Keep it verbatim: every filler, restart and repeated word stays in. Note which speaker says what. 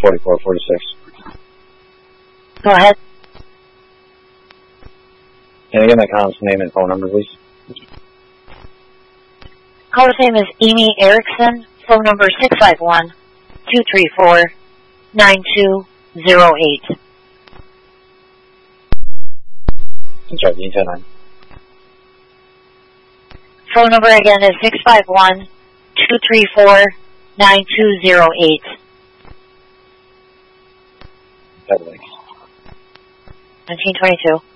Speaker 1: forty-four forty-six.
Speaker 2: Go ahead.
Speaker 1: Can I get my caller's name and phone number, please?
Speaker 2: Caller's name is Amy Erickson. Phone number six five one, two three four, nine two zero eight.
Speaker 1: Sorry, can you say nine?
Speaker 2: Phone number again is six five one, two three four, nine two zero eight.
Speaker 1: That links.
Speaker 2: nineteen twenty-two.